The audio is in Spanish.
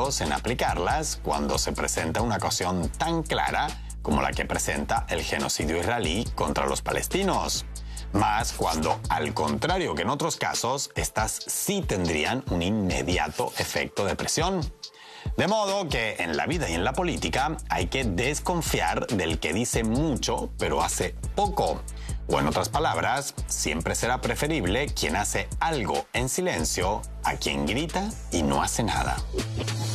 ciegos en aplicarlas cuando se presenta una ocasión tan clara como la que presenta el genocidio israelí contra los palestinos. Más cuando, al contrario que en otros casos, estas sí tendrían un inmediato efecto de presión. De modo que en la vida y en la política hay que desconfiar del que dice mucho pero hace poco. O en otras palabras, siempre será preferible quien hace algo en silencio a quien grita y no hace nada.